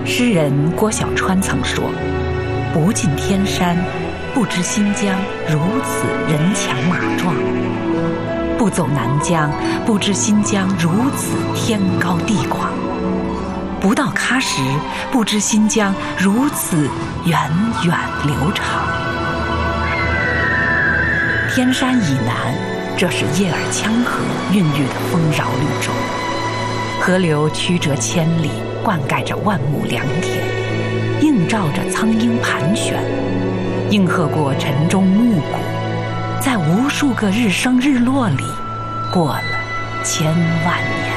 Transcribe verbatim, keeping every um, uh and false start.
诗人郭小川曾说：“不进天山，不知新疆如此人强马壮；不走南疆，不知新疆如此天高地广；不到喀什，不知新疆如此源远流长。”天山以南，这是叶尔羌河孕育的丰饶绿洲，河流曲折千里，灌溉着万亩良田，映照着苍鹰盘旋，应和过晨钟暮鼓，在无数个日升日落里过了千万年。